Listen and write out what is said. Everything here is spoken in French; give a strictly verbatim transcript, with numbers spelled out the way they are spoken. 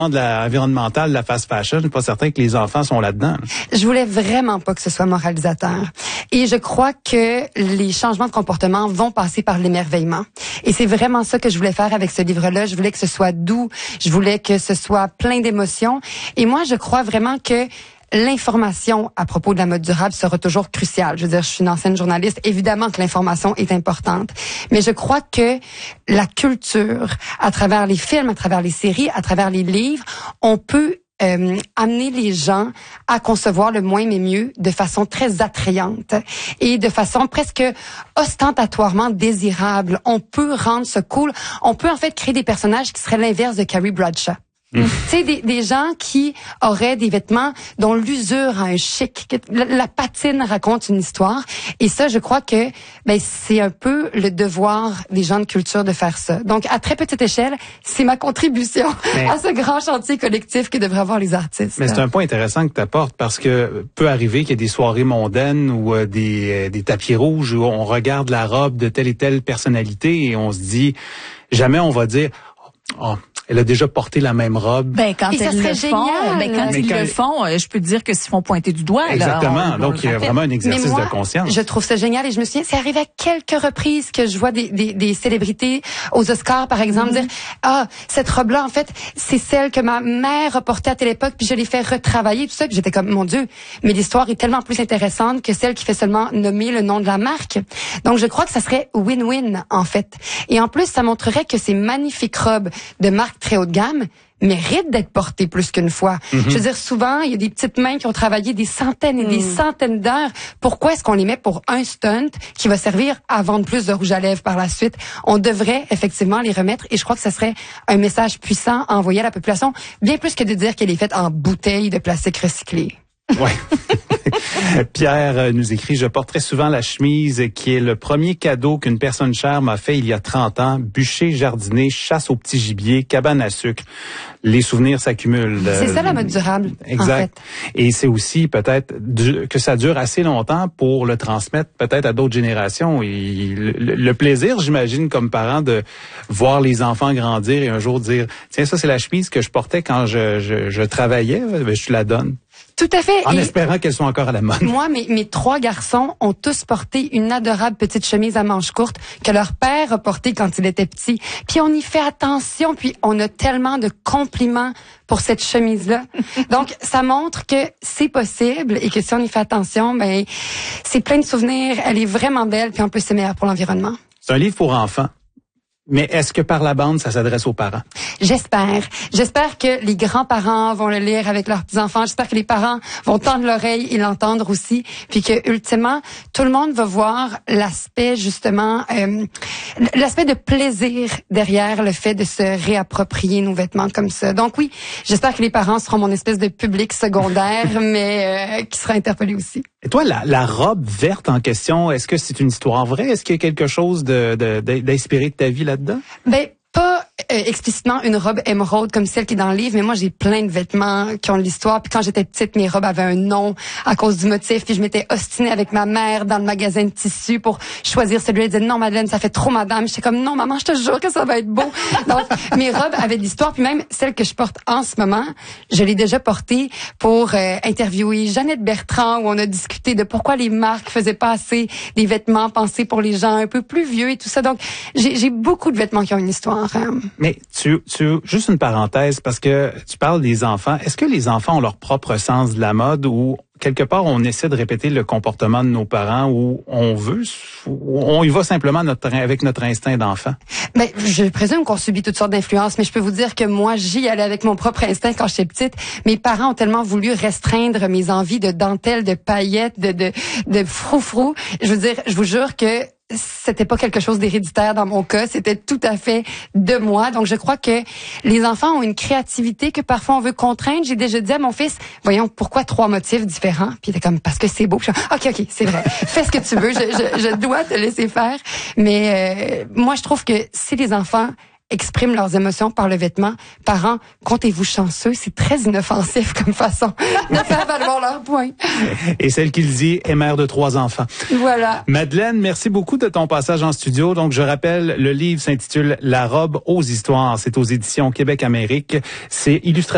de l'environnemental, de la fast fashion, je suis pas certain que les enfants sont là-dedans. Je voulais vraiment pas que ce soit moralisateur. Et je crois que les changements de comportement vont passer par l'émerveillement. Et c'est vraiment ça que je voulais faire avec ce livre-là. Je voulais que ce soit doux, je voulais que ce soit plein d'émotions. Et moi, je crois vraiment que l'information à propos de la mode durable sera toujours cruciale. Je veux dire, je suis une ancienne journaliste. Évidemment que l'information est importante. Mais je crois que la culture, à travers les films, à travers les séries, à travers les livres, on peut Euh, amener les gens à concevoir le moins mais mieux de façon très attrayante et de façon presque ostentatoirement désirable. On peut rendre ça cool. On peut en fait créer des personnages qui seraient l'inverse de Carrie Bradshaw. Mmh. Tu sais, des, des gens qui auraient des vêtements dont l'usure a un chic, la, la patine raconte une histoire. Et ça, je crois que ben c'est un peu le devoir des gens de culture de faire ça. Donc, à très petite échelle, c'est ma contribution mais, à ce grand chantier collectif que devraient avoir les artistes. Mais c'est un point intéressant que tu apportes parce que peut arriver qu'il y ait des soirées mondaines ou euh, des, euh, des tapis rouges où on regarde la robe de telle et telle personnalité et on se dit, jamais on va dire, oh, elle a déjà porté la même robe. Ben quand et elles le font, ben quand Mais ils quand... le font, je peux te dire que s'ils font pointer du doigt. Exactement. Là, on, Donc on il y a vraiment un exercice moi, de conscience. Je trouve ça génial et je me souviens, c'est arrivé à quelques reprises que je vois des, des, des célébrités aux Oscars, par exemple, mm-hmm. dire ah cette robe-là en fait c'est celle que ma mère a portée à telle époque puis je l'ai fait retravailler tout ça. Puis j'étais comme mon Dieu, mais l'histoire est tellement plus intéressante que celle qui fait seulement nommer le nom de la marque. Donc je crois que ça serait win-win en fait. Et en plus ça montrerait que ces magnifiques robes de marque très haut de gamme mérite d'être portée plus qu'une fois. Mm-hmm. Je veux dire, souvent, il y a des petites mains qui ont travaillé des centaines et mm. des centaines d'heures. Pourquoi est-ce qu'on les met pour un stunt qui va servir à vendre plus de rouge à lèvres par la suite? On devrait effectivement les remettre et je crois que ça serait un message puissant à envoyer à la population, bien plus que de dire qu'elle est faite en bouteille de plastique recyclé. Ouais. Pierre nous écrit, je porte très souvent la chemise qui est le premier cadeau qu'une personne chère m'a fait il y a trente ans. Bûcher, jardiner, chasse au petit gibier, cabane à sucre. Les souvenirs s'accumulent. C'est ça la mode durable. Exact. En fait. Et c'est aussi peut-être que ça dure assez longtemps pour le transmettre peut-être à d'autres générations. Et le, le plaisir, j'imagine, comme parent, de voir les enfants grandir et un jour dire, tiens, ça c'est la chemise que je portais quand je, je, je travaillais, je te la donne. Tout à fait. En et espérant qu'elles soient encore à la mode. Moi, mes, mes trois garçons ont tous porté une adorable petite chemise à manches courtes que leur père a portée quand il était petit. Puis on y fait attention, puis on a tellement de compliments pour cette chemise-là. Donc, ça montre que c'est possible et que si on y fait attention, ben c'est plein de souvenirs. Elle est vraiment belle, puis en plus, c'est meilleur pour l'environnement. C'est un livre pour enfants. Mais est-ce que par la bande, ça s'adresse aux parents? J'espère. J'espère que les grands-parents vont le lire avec leurs petits-enfants. J'espère que les parents vont tendre l'oreille et l'entendre aussi. Puis que, ultimement, tout le monde va voir l'aspect, justement, euh, l'aspect de plaisir derrière le fait de se réapproprier nos vêtements comme ça. Donc oui, j'espère que les parents seront mon espèce de public secondaire, mais euh, qui sera interpellé aussi. Et toi, la, la robe verte en question, est-ce que c'est une histoire vraie? Est-ce qu'il y a quelque chose de, de, d'inspiré de ta vie là-dedans? Ben, pas euh, explicitement une robe émeraude comme celle qui est dans le livre, mais moi j'ai plein de vêtements qui ont de l'histoire. Puis quand j'étais petite, mes robes avaient un nom à cause du motif. Puis je m'étais ostinée avec ma mère dans le magasin de tissus pour choisir celui-là. Elle disait non Madeleine, ça fait trop madame. J'étais comme non maman, je te jure que ça va être beau. Donc mes robes avaient de l'histoire. Puis même celle que je porte en ce moment, je l'ai déjà portée pour euh, interviewer Jeannette Bertrand où on a discuté de pourquoi les marques faisaient pas assez des vêtements pensés pour les gens un peu plus vieux et tout ça. Donc j'ai, j'ai beaucoup de vêtements qui ont une histoire. Mais tu, tu, juste une parenthèse, parce que tu parles des enfants. Est-ce que les enfants ont leur propre sens de la mode ou quelque part on essaie de répéter le comportement de nos parents ou on veut, ou on y va simplement notre, avec notre instinct d'enfant? Ben, je présume qu'on subit toutes sortes d'influences, mais je peux vous dire que moi, j'y allais avec mon propre instinct quand j'étais petite. Mes parents ont tellement voulu restreindre mes envies de dentelle, de paillettes, de, de, de froufrou. Je veux dire, je vous jure que c'était pas quelque chose d'héréditaire dans mon cas, c'était tout à fait de moi. Donc je crois que les enfants ont une créativité que parfois on veut contraindre. J'ai déjà dit à mon fils, voyons, pourquoi trois motifs différents? Puis il était comme, parce que c'est beau. Puis je, ok, ok, c'est vrai. Fais ce que tu veux, je, je, je dois te laisser faire. Mais euh, moi je trouve que si les enfants expriment leurs émotions par le vêtement, parents, comptez-vous chanceux, c'est très inoffensif comme façon de faire valoir leur point. Et celle qui le dit est mère de trois enfants. Voilà. Madeleine, merci beaucoup de ton passage en studio. Donc, je rappelle, le livre s'intitule La robe aux histoires. C'est aux éditions Québec Amérique. C'est illustré